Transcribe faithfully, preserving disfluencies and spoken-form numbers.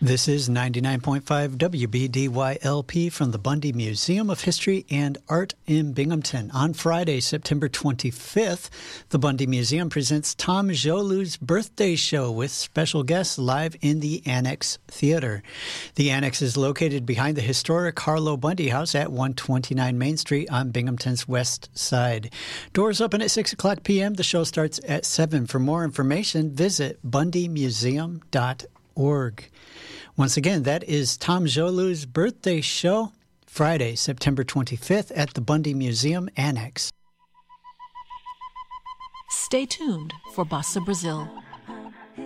This is ninety-nine point five W B D Y L P from the Bundy Museum of History and Art in Binghamton. On Friday, September twenty-fifth, the Bundy Museum presents Tom Jolu's birthday show with special guests live in the Annex Theater. The Annex is located behind the historic Harlow Bundy House at one twenty-nine Main Street on Binghamton's west side. Doors open at six o'clock p.m. The show starts at seven. For more information, visit bundy museum dot org. Once again, that is Tom Jolu's birthday show, Friday, September twenty-fifth at the Bundy Museum Annex. Stay tuned for Bossa Brazil.